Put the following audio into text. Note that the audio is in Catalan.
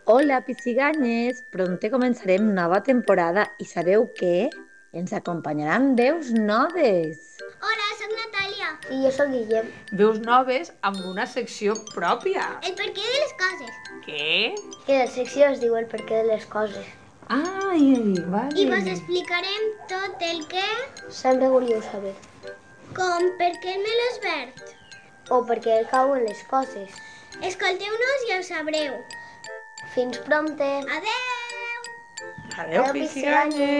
Hola, pisciganyes! Prompte començarem nova temporada i sabeu què? Ens acompanyaran veus noves. Hola, sóc Natàlia. I jo sóc Guillem. Veus noves amb una secció pròpia. El perquè de les coses. Què? Que la secció es diu el perquè de les coses. Ai, vale. I vos explicarem tot el que... Sempre volíeu saber. Com per què el meló és verd. O per què cauen les coses. Escolteu-nos i ho sabreu. Fins prompte! Adeu! Adéu, pisciganyes.